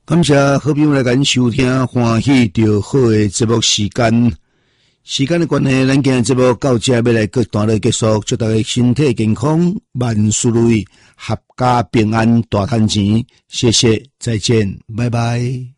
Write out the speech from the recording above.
感谢好朋友来跟收听欢喜就好的节目时间。时间的关系，咱今日节目到这要来各段落结束，祝大家身体健康，万事如意，阖家平安，大赚钱。谢谢，再见，拜拜。